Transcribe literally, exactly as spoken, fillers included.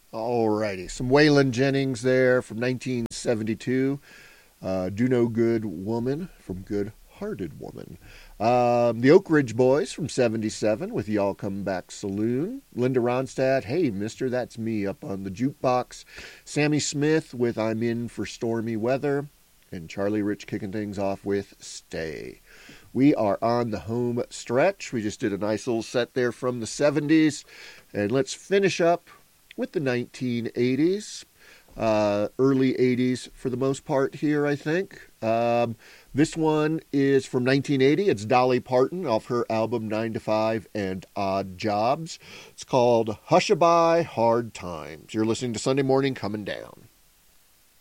Alrighty, some Waylon Jennings there from nineteen seventy-two. Uh, Do No Good Woman from Good Hearted Woman. Um, the Oak Ridge Boys from seventy-seven with Y'all Come Back Saloon. Linda Ronstadt, Hey Mister, That's Me up on the jukebox. Sammy Smith with I'm In for Stormy Weather. And Charlie Rich kicking things off with Stay. We are on the home stretch. We just did a nice little set there from the seventies. And let's finish up with the nineteen eighties. Uh, early eighties for the most part here, I think. Um, this one is from nineteen eighty. It's Dolly Parton off her album nine to five and Odd Jobs. It's called Hushabye Hard Times. You're listening to Sunday Morning Coming Down.